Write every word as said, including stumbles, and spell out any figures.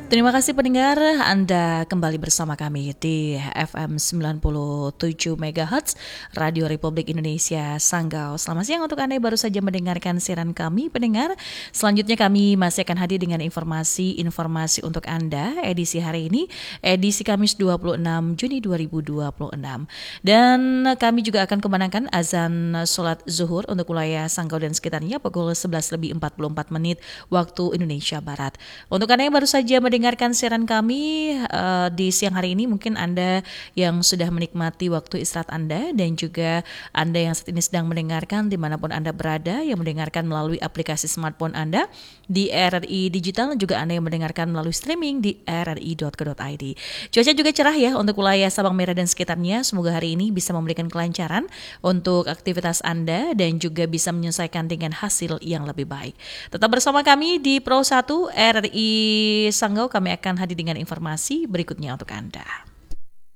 Terima kasih pendengar, Anda kembali bersama kami di F M sembilan puluh tujuh megahertz Radio Republik Indonesia Sanggau. Selamat siang untuk Anda yang baru saja mendengarkan siaran kami, pendengar. Selanjutnya kami masih akan hadir dengan informasi-informasi untuk Anda edisi hari ini, edisi Kamis dua puluh enam Juni dua ribu dua puluh enam. Dan kami juga akan kumandangkan azan sholat zuhur untuk wilayah Sanggau dan sekitarnya pukul sebelas lebih empat puluh empat menit waktu Indonesia Barat. Untuk Anda yang baru saja mendengarkan Dengarkan siaran kami uh, di siang hari ini, mungkin Anda yang sudah menikmati waktu istirahat Anda dan juga Anda yang saat ini sedang mendengarkan dimanapun Anda berada, yang mendengarkan melalui aplikasi smartphone Anda di R R I Digital, dan juga Anda yang mendengarkan melalui streaming di r r i dot co dot i d. Cuaca juga cerah ya untuk wilayah Sabang Merah dan sekitarnya. Semoga hari ini bisa memberikan kelancaran untuk aktivitas Anda dan juga bisa menyesuaikan dengan hasil yang lebih baik. Tetap bersama kami di Pro satu R R I Sanggau. Kami akan hadir dengan informasi berikutnya untuk Anda.